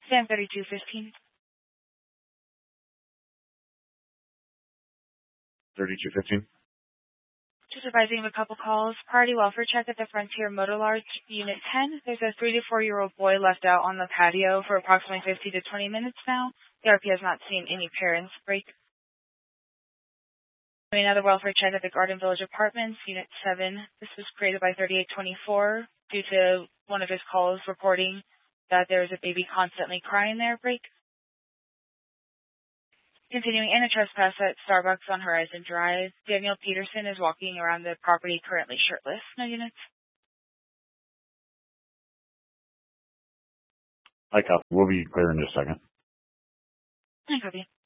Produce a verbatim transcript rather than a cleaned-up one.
Sam thirty-two fifteen. thirty-two fifteen. Just advising of a couple calls. Priority welfare check at the Frontier Motor Lodge, Unit ten. There's a three to four-year-old boy left out on the patio for approximately fifty to twenty minutes now. The R P has not seen any parents break. Another welfare check at the Garden Village Apartments, Unit seven. This was created by thirty-eight twenty-four due to one of his calls reporting that there is a baby constantly crying there. Break. Continuing in a trespass at Starbucks on Horizon Drive. Daniel Peterson is walking around the property currently shirtless. No units. I copy. We'll be clear in just a second. I copy.